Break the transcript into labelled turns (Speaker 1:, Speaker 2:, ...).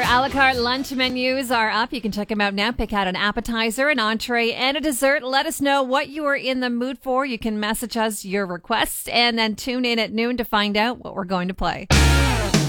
Speaker 1: a la carte lunch menus are up. You can check them out now. Pick out an appetizer, an entree, and a dessert. Let us know what you are in the mood for. You can message us your requests and then tune in at noon to find out what we're going to play.